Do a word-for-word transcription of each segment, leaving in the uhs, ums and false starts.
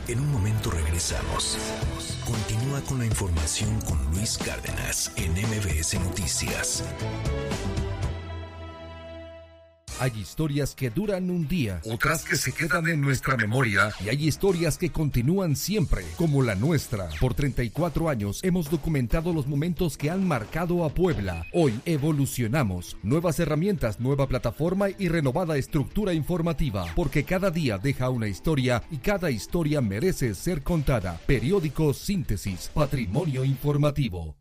En un momento regresamos. Continúa con la información con Luis Cárdenas en M B S Noticias. Hay historias que duran un día, otras que se quedan en nuestra memoria, y hay historias que continúan siempre, como la nuestra. Por treinta y cuatro años hemos documentado los momentos que han marcado a Puebla. Hoy evolucionamos. Nuevas herramientas, nueva plataforma y renovada estructura informativa, porque cada día deja una historia y cada historia merece ser contada. Periódico Síntesis, Patrimonio Informativo.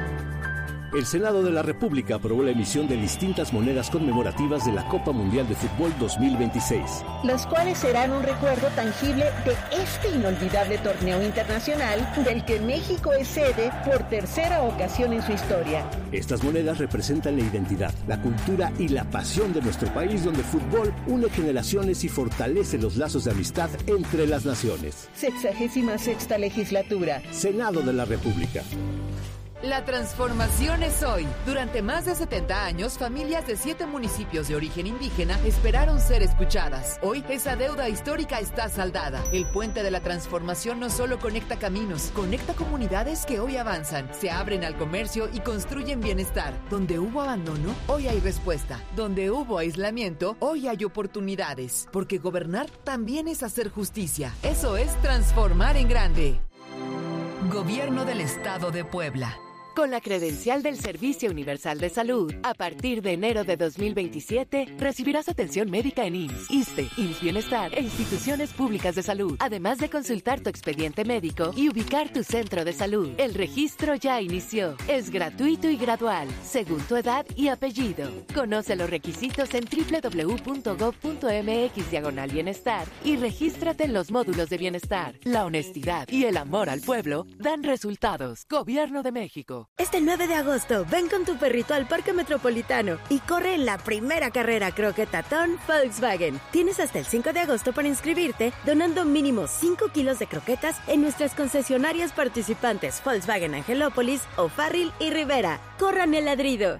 El Senado de la República aprobó la emisión de distintas monedas conmemorativas de la Copa Mundial de Fútbol dos mil veintiséis. Las cuales serán un recuerdo tangible de este inolvidable torneo internacional del que México es sede por tercera ocasión en su historia. Estas monedas representan la identidad, la cultura y la pasión de nuestro país, donde el fútbol une generaciones y fortalece los lazos de amistad entre las naciones. Sexagésima sexta legislatura. Senado de la República. La transformación es hoy. Durante más de setenta años, familias de siete municipios de origen indígena esperaron ser escuchadas. Hoy, esa deuda histórica está saldada. El puente de la transformación no solo conecta caminos, conecta comunidades que hoy avanzan, se abren al comercio y construyen bienestar. Donde hubo abandono, hoy hay respuesta. Donde hubo aislamiento, hoy hay oportunidades. Porque gobernar también es hacer justicia. Eso es transformar en grande. Gobierno del Estado de Puebla. Con la credencial del Servicio Universal de Salud, a partir de enero de dos mil veintisiete, recibirás atención médica en I M S S, ISSSTE, I M S S Bienestar e instituciones públicas de salud, además de consultar tu expediente médico y ubicar tu centro de salud. El registro ya inició. Es gratuito y gradual, según tu edad y apellido. Conoce los requisitos en doble u doble u doble u punto gob punto eme equis diagonal bienestar y regístrate en los módulos de bienestar. La honestidad y el amor al pueblo dan resultados. Gobierno de México. Este nueve de agosto, ven con tu perrito al Parque Metropolitano y corre en la primera carrera croquetatón Volkswagen. Tienes hasta el cinco de agosto para inscribirte, donando mínimo cinco kilos de croquetas en nuestras concesionarias participantes Volkswagen Angelópolis, O'Farrill y Rivera. ¡Corran el ladrido!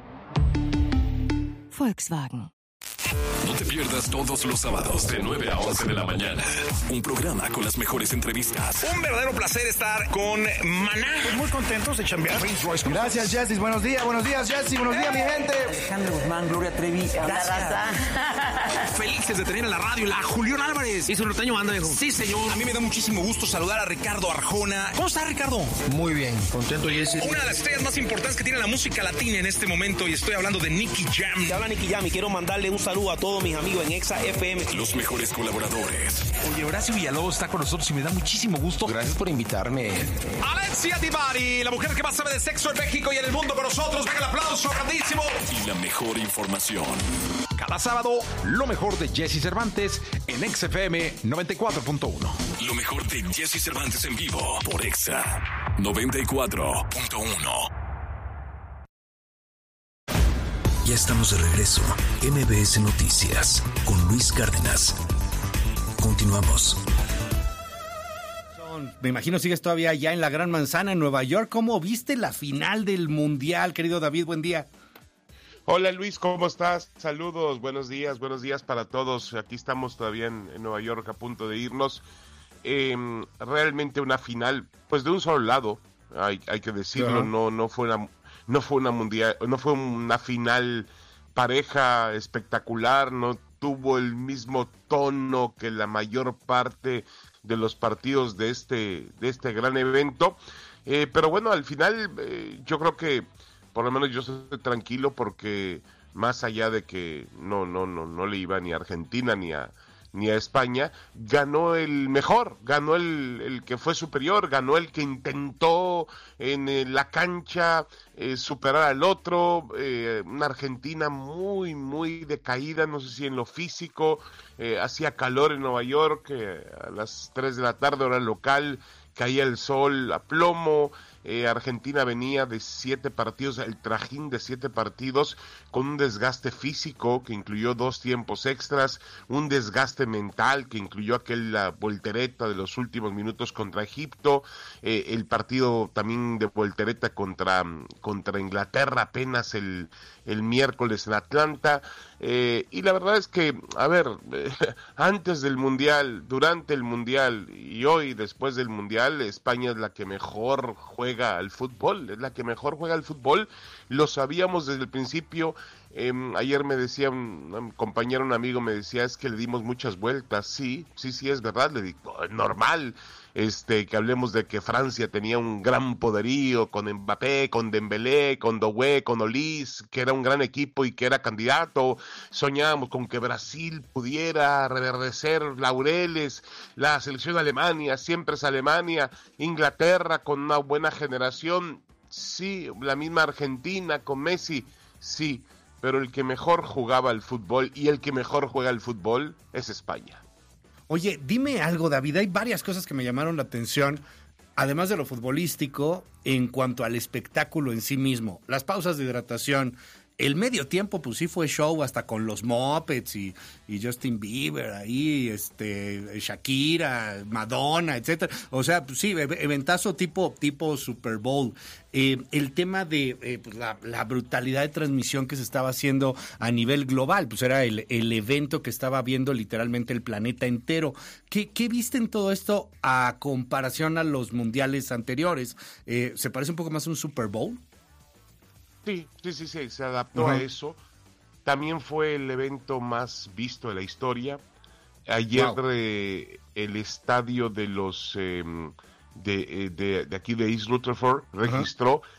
Volkswagen. No te pierdas todos los sábados de nueve a once de la mañana. Un programa con las mejores entrevistas. Un verdadero placer estar con Maná. Pues muy contentos de chambear. Gracias, Jessy. Buenos días, buenos días, Jessy. Buenos días, mi gente. Alejandro Guzmán, Gloria Trevi. Gracias. Felices de tener en la radio a Julián Álvarez. ¿Y su norteño anda, hijo? Sí, señor. A mí me da muchísimo gusto saludar a Ricardo Arjona. ¿Cómo está, Ricardo? Muy bien. Contento, Jessy. Una de las estrellas más importantes que tiene la música latina en este momento, y estoy hablando de Nicky Jam. Te habla Nicky Jam y quiero mandarle un saludo a todos mis amigos en Exa F M. Los mejores colaboradores. Oye, Horacio Villalobos está con nosotros y me da muchísimo gusto. Gracias por invitarme. Alexia Divari, la mujer que más sabe de sexo en México y en el mundo con nosotros. Venga el aplauso grandísimo. Y la mejor información. Cada sábado, lo mejor de Jessy Cervantes en Exa F M noventa y cuatro punto uno. Lo mejor de Jessy Cervantes en vivo por Exa noventa y cuatro punto uno. Ya estamos de regreso. M B S Noticias con Luis Cárdenas. Continuamos. Me imagino sigues todavía allá en la Gran Manzana, en Nueva York. ¿Cómo viste la final del Mundial, querido David? Buen día. Hola Luis, ¿cómo estás? Saludos, buenos días, buenos días para todos. Aquí estamos todavía en, en Nueva York a punto de irnos. Eh, realmente una final, pues de un solo lado, hay, hay que decirlo, uh-huh. no, no fue una... No fue una mundial, no fue una final pareja espectacular, no tuvo el mismo tono que la mayor parte de los partidos de este de este gran evento, eh, pero bueno, al final eh, yo creo que por lo menos yo estoy tranquilo porque más allá de que no no no no le iba ni a Argentina ni a ni a España, ganó el mejor, ganó el, el que fue superior, ganó el que intentó en eh, la cancha eh, superar al otro, eh, una Argentina muy, muy decaída, no sé si en lo físico, eh, hacía calor en Nueva York, eh, a las tres de la tarde hora local, caía el sol a plomo. Eh, Argentina venía de siete partidos, el trajín de siete partidos, con un desgaste físico que incluyó dos tiempos extras, un desgaste mental que incluyó aquella voltereta de los últimos minutos contra Egipto, eh, el partido también de voltereta contra, contra Inglaterra apenas el, el miércoles en Atlanta, eh, y la verdad es que, a ver, eh, antes del Mundial, durante el Mundial y y hoy, después del Mundial, España es la que mejor juega al fútbol, es la que mejor juega al fútbol, lo sabíamos desde el principio. Eh, ayer me decía un, un compañero, un amigo, me decía, es que le dimos muchas vueltas. Sí, sí, sí, es verdad, le digo, normal, este, que hablemos de que Francia tenía un gran poderío con Mbappé, con Dembélé, con Doué, con Olís, que era un gran equipo y que era candidato. Soñábamos con que Brasil pudiera reverdecer laureles, la selección de Alemania, siempre es Alemania, Inglaterra con una buena generación, sí, la misma Argentina con Messi, sí, pero el que mejor jugaba al fútbol y el que mejor juega al fútbol es España. Oye, dime algo, David, hay varias cosas que me llamaron la atención, además de lo futbolístico, en cuanto al espectáculo en sí mismo, las pausas de hidratación. El medio tiempo, pues sí fue show, hasta con los Muppets y, y Justin Bieber ahí, este, Shakira, Madonna, etcétera. O sea, pues sí, eventazo tipo, tipo Super Bowl. Eh, el tema de eh, pues la, la brutalidad de transmisión que se estaba haciendo a nivel global, pues era el, el evento que estaba viendo literalmente el planeta entero. ¿Qué, qué viste en todo esto a comparación a los mundiales anteriores? Eh, ¿Se parece un poco más a un Super Bowl? Sí, sí, sí, sí, se adaptó uh-huh. a eso. También fue el evento más visto de la historia. Ayer wow. eh, el estadio de los eh, de, de, de aquí de East Rutherford registró uh-huh.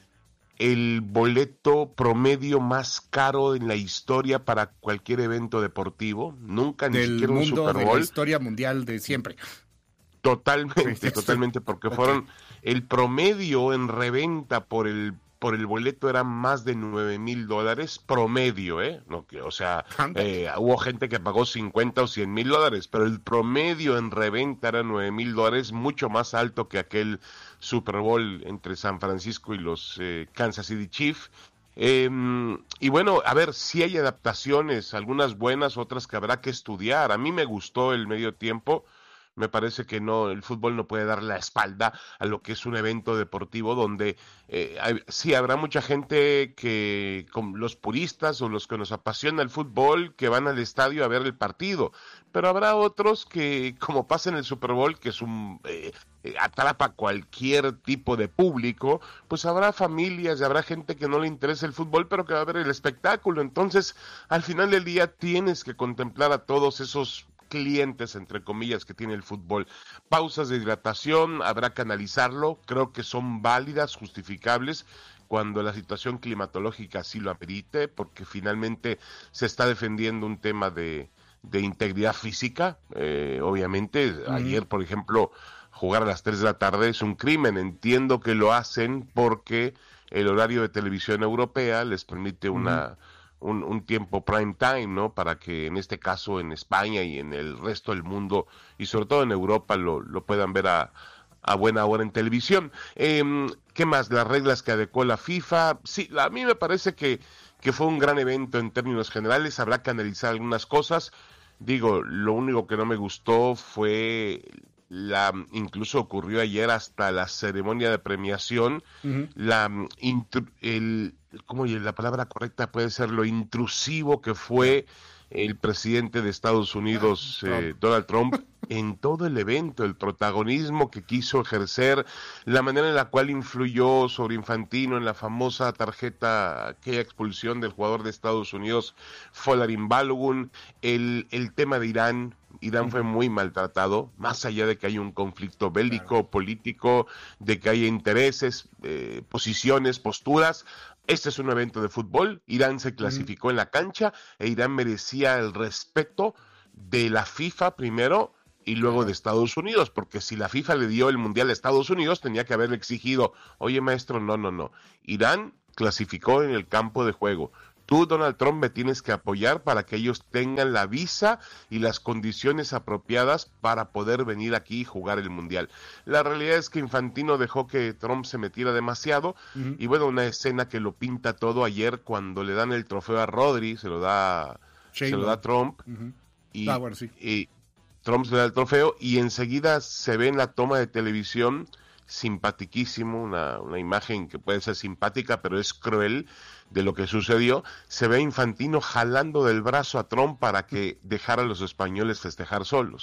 el boleto promedio más caro en la historia para cualquier evento deportivo. Nunca ni Del siquiera un mundo, Super Bowl. De la historia mundial de siempre. Totalmente, sí, sí, totalmente, porque okay. fueron el promedio en reventa por el por el boleto era más de nueve mil dólares promedio, ¿eh? No, que, o sea, eh, hubo gente que pagó cincuenta o cien mil dólares, pero el promedio en reventa era nueve mil dólares, mucho más alto que aquel Super Bowl entre San Francisco y los eh, Kansas City Chiefs. Eh, y bueno, a ver, sí hay adaptaciones, algunas buenas, otras que habrá que estudiar. A mí me gustó el medio tiempo. Me parece que no, el fútbol no puede dar la espalda a lo que es un evento deportivo donde eh, hay, sí habrá mucha gente que, como los puristas o los que nos apasiona el fútbol, que van al estadio a ver el partido, pero habrá otros que, como pasa en el Super Bowl, que es un eh, eh, atrapa cualquier tipo de público, pues habrá familias y habrá gente que no le interesa el fútbol, pero que va a ver el espectáculo. Entonces, al final del día tienes que contemplar a todos esos clientes, entre comillas, que tiene el fútbol. Pausas de hidratación, habrá que analizarlo, creo que son válidas, justificables, cuando la situación climatológica así lo amerite, porque finalmente se está defendiendo un tema de, de integridad física, eh, obviamente. Uh-huh. Ayer, por ejemplo, jugar a las tres de la tarde es un crimen, entiendo que lo hacen porque el horario de televisión europea les permite una... Uh-huh. Un, un tiempo prime time, ¿no? Para que en este caso en España y en el resto del mundo y sobre todo en Europa lo, lo puedan ver a, a buena hora en televisión. Eh, ¿Qué más? Las reglas que adecuó la FIFA. Sí, a mí me parece que, que fue un gran evento en términos generales. Habrá que analizar algunas cosas. Digo, lo único que no me gustó fue... La, incluso ocurrió ayer hasta la ceremonia de premiación, uh-huh. la intru, el ¿cómo la palabra correcta puede ser? Lo intrusivo que fue el presidente de Estados Unidos, eh, Donald Trump, en todo el evento, el protagonismo que quiso ejercer, la manera en la cual influyó sobre Infantino en la famosa tarjeta, aquella expulsión del jugador de Estados Unidos, Folarin Balogun, el, el tema de Irán. Irán fue muy maltratado, más allá de que hay un conflicto bélico, claro. político, de que haya intereses, eh, posiciones, posturas. Este es un evento de fútbol, Irán se clasificó uh-huh. en la cancha e Irán merecía el respeto de la FIFA primero y luego claro. de Estados Unidos, porque si la FIFA le dio el Mundial a Estados Unidos tenía que haberle exigido, oye maestro, no, no, no, Irán clasificó en el campo de juego. Tú, Donald Trump, me tienes que apoyar para que ellos tengan la visa y las condiciones apropiadas para poder venir aquí y jugar el Mundial. La realidad es que Infantino dejó que Trump se metiera demasiado uh-huh. y bueno, una escena que lo pinta todo ayer cuando le dan el trofeo a Rodri, se lo da, se lo da Trump uh-huh. y, ah, bueno, sí. y Trump se le da el trofeo y enseguida se ve en la toma de televisión simpatiquísimo, una, una imagen que puede ser simpática pero es cruel de lo que sucedió, se ve Infantino jalando del brazo a Trump para que dejara a los españoles festejar solos.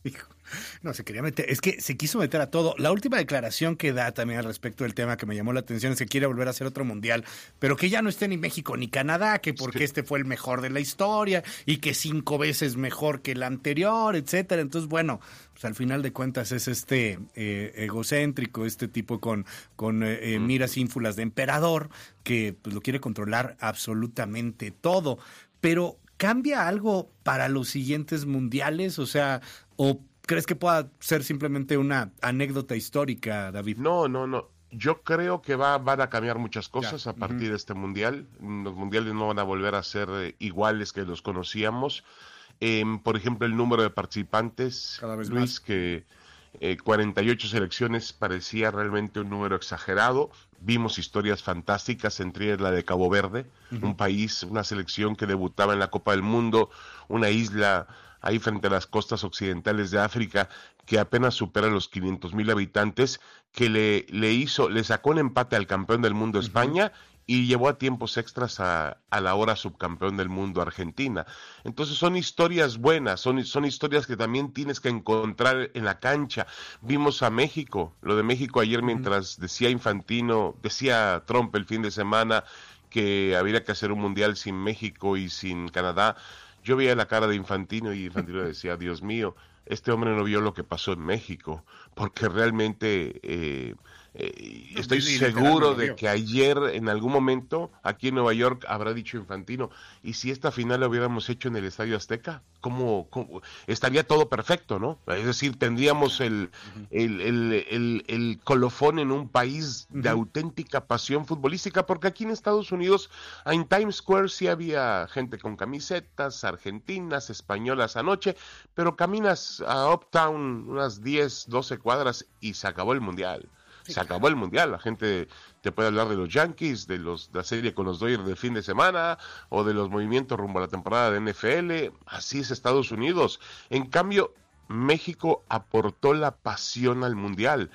No, se quería meter, es que se quiso meter a todo. La última declaración que da también al respecto del tema que me llamó la atención es que quiere volver a hacer otro mundial, pero que ya no esté ni México ni Canadá, que porque este fue el mejor de la historia y que cinco veces mejor que el anterior, etcétera. Entonces, bueno, pues al final de cuentas es este eh, egocéntrico, este tipo con, con eh, miras ínfulas de emperador, que pues lo quiere controlar absolutamente todo. Pero, ¿cambia algo para los siguientes mundiales? O sea, ¿o crees que pueda ser simplemente una anécdota histórica, David? No, no, no. Yo creo que va, van a cambiar muchas cosas ya. a partir uh-huh. de este mundial. Los mundiales no van a volver a ser eh, iguales que los conocíamos. Eh, por ejemplo, el número de participantes, Cada vez Luis, más. que eh, cuarenta y ocho selecciones parecía realmente un número exagerado. Vimos historias fantásticas, entre ellas la de Cabo Verde, uh-huh. un país, una selección que debutaba en la Copa del Mundo, una isla ahí frente a las costas occidentales de África, que apenas supera los quinientos mil habitantes, que le, le hizo, le sacó un empate al campeón del mundo España uh-huh. y llevó a tiempos extras a, a la ahora subcampeón del mundo Argentina. Entonces son historias buenas, son, son historias que también tienes que encontrar en la cancha. Vimos a México, lo de México ayer mientras uh-huh. decía Infantino, decía Trump el fin de semana que habría que hacer un mundial sin México y sin Canadá. Yo veía la cara de Infantino y Infantino decía, Dios mío, este hombre no vio lo que pasó en México, porque realmente eh, eh, estoy sí, sí, seguro de que ayer en algún momento aquí en Nueva York habrá dicho Infantino, ¿y si esta final la hubiéramos hecho en el Estadio Azteca? ¿Cómo, cómo? Estaría todo perfecto, ¿no? Es decir, tendríamos el, uh-huh. el, el, el, el colofón en un país de uh-huh. auténtica pasión futbolística, porque aquí en Estados Unidos, en Times Square sí había gente con camisetas argentinas, españolas anoche, pero caminas a Uptown unas diez, doce cuadras y se acabó el mundial. Se acabó el mundial. La gente te puede hablar de los Yankees, de los de la serie con los Dodgers del fin de semana o de los movimientos rumbo a la temporada de N F L. Así es Estados Unidos. En cambio, México aportó la pasión al mundial.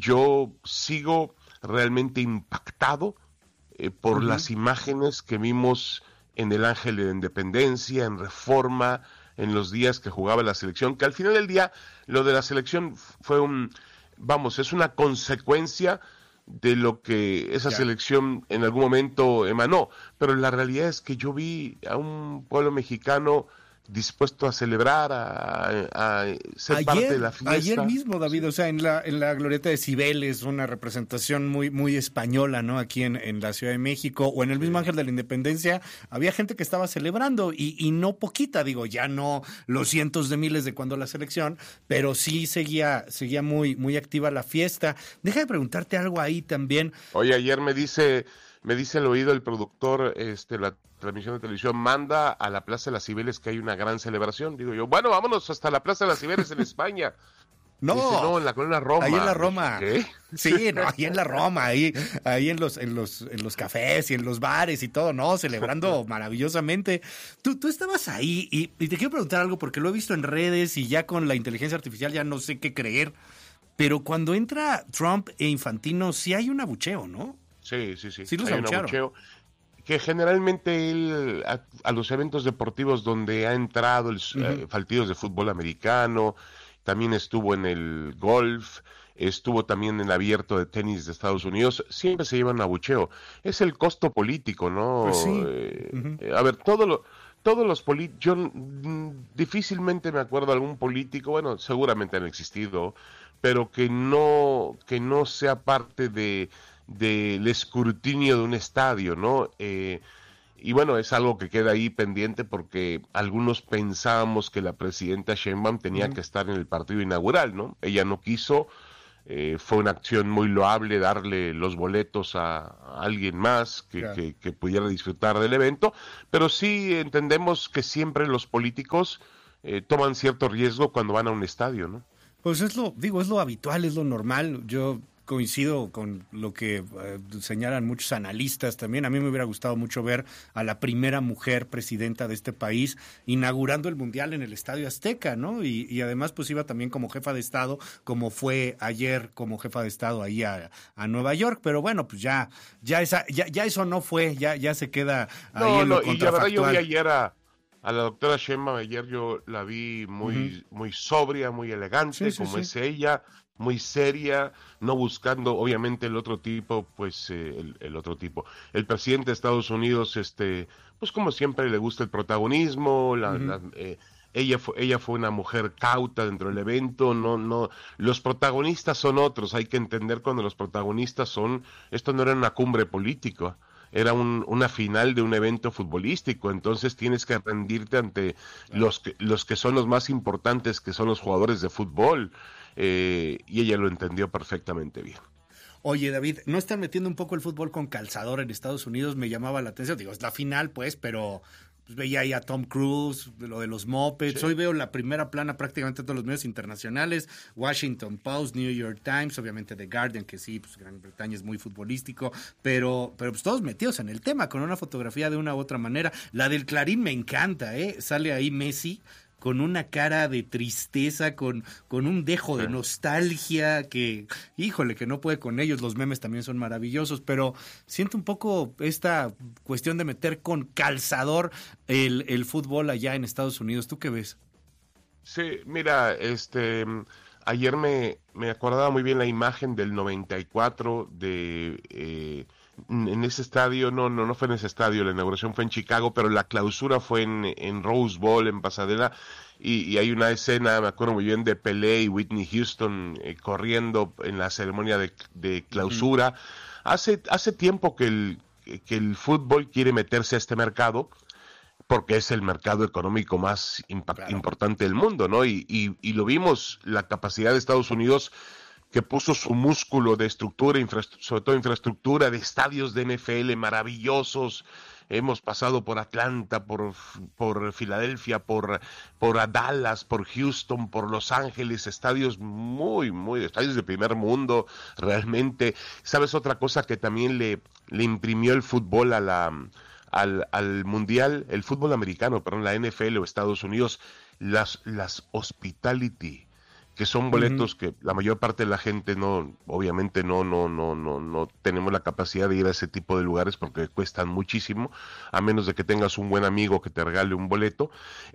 Yo sigo realmente impactado eh, por uh-huh. las imágenes que vimos en el Ángel de la Independencia, en Reforma, en los días que jugaba la selección, que al final del día lo de la selección fue un, vamos, es una consecuencia de lo que esa ya. selección en algún momento emanó, pero la realidad es que yo vi a un pueblo mexicano dispuesto a celebrar, a, a ser ayer, parte de la fiesta. Ayer mismo, David, o sea, en la en la glorieta de Cibeles, una representación muy muy española, ¿no? Aquí en, en la Ciudad de México, o en el mismo Ángel de la Independencia, había gente que estaba celebrando, y, y no poquita, digo, ya no los cientos de miles de cuando la selección, pero sí seguía seguía muy muy activa la fiesta. Deja de preguntarte algo ahí también. Oye, ayer me dice... Me dice el oído el productor, este, la transmisión de televisión, manda a la Plaza de las Cibeles que hay una gran celebración. Digo yo, bueno, vámonos hasta la Plaza de las Cibeles en España. No, dice, no, en la colonia Roma. Ahí en la Roma. ¿Qué? Sí, no, ahí en la Roma, ahí, ahí en los, en los, en los cafés y en los bares y todo, ¿no? Celebrando maravillosamente. Tú, tú estabas ahí y, y te quiero preguntar algo porque lo he visto en redes y ya con la inteligencia artificial ya no sé qué creer. Pero cuando entra Trump e Infantino, sí hay un abucheo, ¿no? Sí, sí, sí. Sí los hay un abucheo que generalmente él a, a los eventos deportivos donde ha entrado, el, uh-huh. eh, partidos de fútbol americano, también estuvo en el golf, estuvo también en el abierto de tenis de Estados Unidos, siempre se lleva un abucheo. Es el costo político, ¿no? Pues sí. Eh, uh-huh. eh, a ver, todo lo... Todos los políticos, yo mm, difícilmente me acuerdo de algún político, bueno, seguramente han existido, pero que no, que no sea parte de del escrutinio de un estadio, ¿no? Eh, y bueno, es algo que queda ahí pendiente porque algunos pensábamos que la presidenta Sheinbaum tenía uh-huh. que estar en el partido inaugural, ¿no? Ella no quiso, eh, fue una acción muy loable darle los boletos a, a alguien más que, yeah. que, que pudiera disfrutar del evento, pero sí entendemos que siempre los políticos eh, toman cierto riesgo cuando van a un estadio, ¿no? Pues es lo, digo, es lo habitual, es lo normal. Yo coincido con lo que eh, señalan muchos analistas también. A mí me hubiera gustado mucho ver a la primera mujer presidenta de este país inaugurando el Mundial en el Estadio Azteca, ¿no? Y, y además pues iba también como jefa de Estado, como fue ayer como jefa de Estado ahí a, a Nueva York. Pero bueno, pues ya ya esa ya, ya eso no fue, ya ya se queda ahí no, en lo no, contrafactual. Y la verdad yo vi ayer a A la doctora Sheinbaum ayer yo la vi muy, uh-huh. muy sobria, muy elegante, sí, sí, como sí. es ella, muy seria, no buscando, obviamente, el otro tipo, pues, eh, el, el otro tipo. El presidente de Estados Unidos, este, pues como siempre le gusta el protagonismo, la, uh-huh. la, eh, ella fue, ella fue una mujer cauta dentro del evento, no, no, los protagonistas son otros, hay que entender cuando los protagonistas son, esto no era una cumbre política. Era un, una final de un evento futbolístico, entonces tienes que rendirte ante los que, los que son los más importantes, que son los jugadores de fútbol, eh, y ella lo entendió perfectamente bien. Oye, David, ¿no están metiendo un poco el fútbol con calzador en Estados Unidos? Me llamaba la atención, digo, es la final, pues, pero... Pues veía ahí a Tom Cruise, lo de los Muppets. Sí. Hoy veo la primera plana prácticamente de todos los medios internacionales. Washington Post, New York Times, obviamente The Guardian, que sí, pues Gran Bretaña es muy futbolístico, pero, pero pues todos metidos en el tema, con una fotografía de una u otra manera. La del Clarín me encanta, ¿eh? Sale ahí Messi con una cara de tristeza, con, con un dejo de nostalgia que, híjole, que no puede con ellos. Los memes también son maravillosos, pero siento un poco esta cuestión de meter con calzador el, el fútbol allá en Estados Unidos. ¿Tú qué ves? Sí, mira, este, ayer me, me acordaba muy bien la imagen del noventa y cuatro de... Eh, en ese estadio, no, no, no fue en ese estadio, la inauguración fue en Chicago, pero la clausura fue en, en Rose Bowl, en Pasadena, y, y hay una escena, me acuerdo muy bien, de Pelé y Whitney Houston eh, corriendo en la ceremonia de, de clausura. Uh-huh. Hace, hace tiempo que el, que el fútbol quiere meterse a este mercado, porque es el mercado económico más impact- claro. importante del mundo, ¿no? Y, y, y lo vimos, la capacidad de Estados Unidos, que puso su músculo de estructura, infra, sobre todo infraestructura, de estadios de N F L maravillosos. Hemos pasado por Atlanta, por, por Filadelfia, por, por Dallas, por Houston, por Los Ángeles, estadios muy, muy, estadios de primer mundo, realmente. ¿Sabes otra cosa que también le, le imprimió el fútbol a la, al, al mundial, el fútbol americano, perdón, la N F L o Estados Unidos? Las, las hospitality, que son boletos uh-huh. que la mayor parte de la gente no, obviamente no, no, no, no, no tenemos la capacidad de ir a ese tipo de lugares porque cuestan muchísimo, a menos de que tengas un buen amigo que te regale un boleto,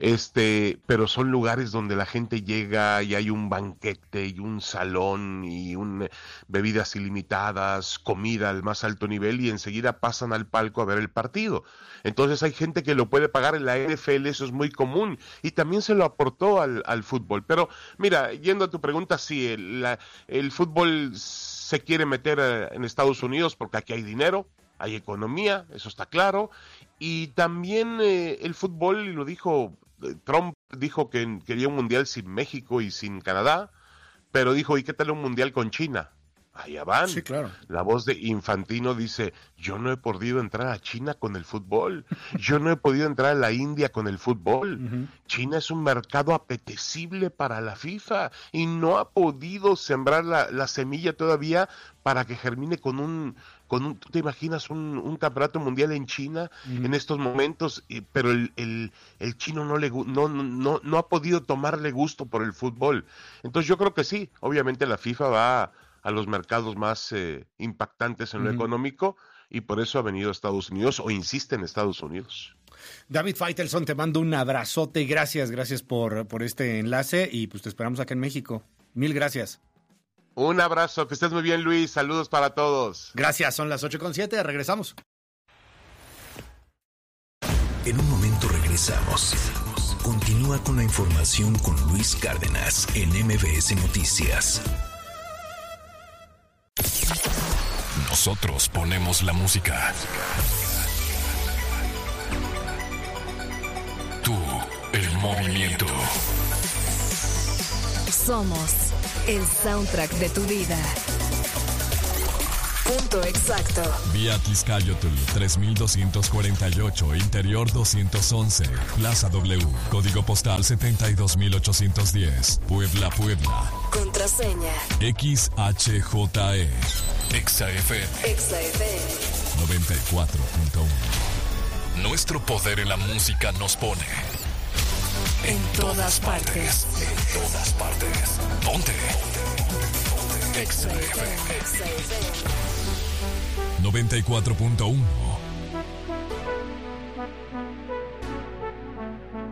este, pero son lugares donde la gente llega y hay un banquete y un salón y un, bebidas ilimitadas, comida al más alto nivel y enseguida pasan al palco a ver el partido. Entonces hay gente que lo puede pagar en la N F L, eso es muy común, y también se lo aportó al, al fútbol. Pero mira, a tu pregunta, sí, el, la, el fútbol se quiere meter en Estados Unidos porque aquí hay dinero, hay economía, eso está claro, y también eh, el fútbol, y lo dijo, Trump dijo que quería un mundial sin México y sin Canadá, pero dijo, ¿y qué tal un mundial con China? Allá van. Sí, claro. La voz de Infantino dice, yo no he podido entrar a China con el fútbol, yo no he podido entrar a la India con el fútbol. Uh-huh. China es un mercado apetecible para la FIFA y no ha podido sembrar la, la semilla todavía para que germine con un, con un, ¿tú te imaginas un, un campeonato mundial en China uh-huh. en estos momentos? Pero el, el, el chino no, le, no, no, no ha podido tomarle gusto por el fútbol. Entonces yo creo que sí, obviamente la FIFA va a a los mercados más eh, impactantes en lo uh-huh. económico, y por eso ha venido a Estados Unidos, o insiste en Estados Unidos. David Faitelson, te mando un abrazote, gracias, gracias por, por este enlace, y pues te esperamos acá en México. Mil gracias. Un abrazo, que estés muy bien, Luis, saludos para todos. Gracias, son las ocho con siete, regresamos. En un momento regresamos. Continúa con la información con Luis Cárdenas en M B S Noticias. Nosotros ponemos la música. Tú, el movimiento. Somos el soundtrack de tu vida. Punto exacto. Vía Tizcayotl tres mil doscientos cuarenta y ocho, Interior doscientos once, Plaza W, Código Postal setenta y dos mil ochocientos diez, Puebla, Puebla. Contraseña X H J E. Exa F M. Exa F M noventa y cuatro punto uno. Nuestro poder en la música nos pone en todas partes. En todas partes. Ponte. Exa F M. Exa F M noventa y cuatro punto uno.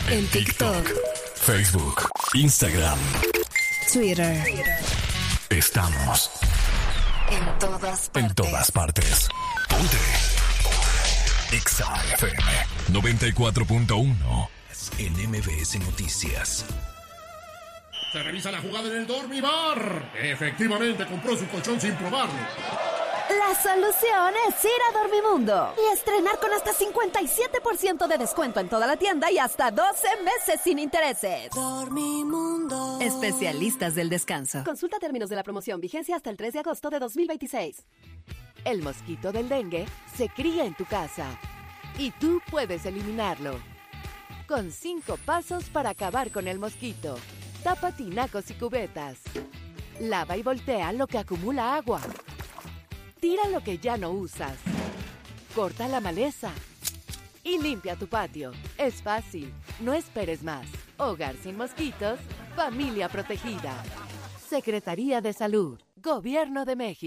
En TikTok, Facebook, Instagram, Twitter. Estamos En todas partes. en todas partes. Ponte. Exa F M noventa y cuatro punto uno. En M V S Noticias. Se revisa la jugada en el Dormibar. Efectivamente compró su colchón sin probarlo. La solución es ir a Dormimundo y estrenar con hasta cincuenta y siete por ciento de descuento en toda la tienda y hasta doce meses sin intereses. Dormimundo. Especialistas del descanso. Consulta términos de la promoción. Vigencia hasta el tres de agosto de dos mil veintiséis. El mosquito del dengue se cría en tu casa y tú puedes eliminarlo. Con cinco pasos para acabar con el mosquito. Tapa tinacos y cubetas. Lava y voltea lo que acumula agua. Tira lo que ya no usas. Corta la maleza. Y limpia tu patio. Es fácil. No esperes más. Hogar sin mosquitos. Familia protegida. Secretaría de Salud. Gobierno de México.